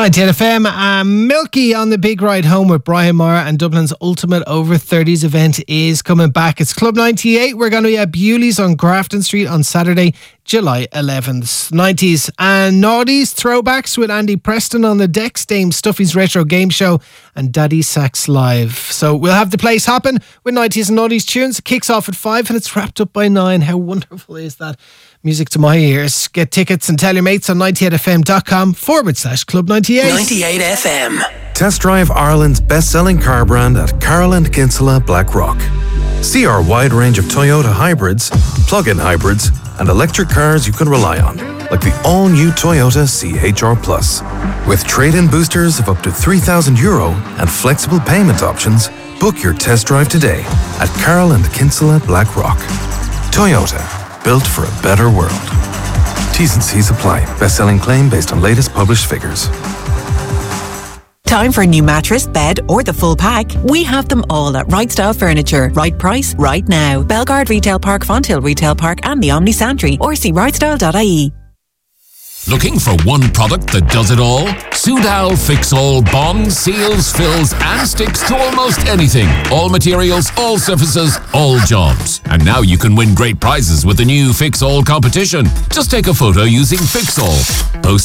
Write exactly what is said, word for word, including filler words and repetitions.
ninety-eight F M, uh, Milky on the big ride home with Brian Maher, and Dublin's ultimate over thirties event is coming back. It's Club ninety-eight. We're going to be at Bewley's on Grafton Street on Saturday, July eleventh. nineties and noughties throwbacks with Andy Preston on the decks, Dame Stuffy's Retro Game Show, and Daddy Sax Live. So we'll have the place hopping with nineties and noughties tunes. It kicks off at five and it's wrapped up by nine. How wonderful is that? Music to my ears. Get tickets and tell your mates on ninety-eight f m dot com forward slash Club ninety-eight. ninety-eight F M. Test drive Ireland's best-selling car brand at Carroll and Kinsella Blackrock. See our wide range of Toyota hybrids, plug-in hybrids, and electric cars you can rely on, like the all-new Toyota C H R Plus. With trade-in boosters of up to three thousand euro and flexible payment options, book your test drive today at Carroll and Kinsella Blackrock. Toyota. Built for a better world. T's and C's apply. Best-selling claim based on latest published figures. Time for a new mattress, bed, or the full pack? We have them all at Right Style Furniture. Right price, right now. Belgard Retail Park, Fonthill Retail Park, and the Omni Santry. Or see right style dot I E. Looking for one product that does it all? Soudal Fix-All bonds, seals, fills and sticks to almost anything. All materials, all surfaces, all jobs. And now you can win great prizes with the new Fix-All competition. Just take a photo using Fix-All. Post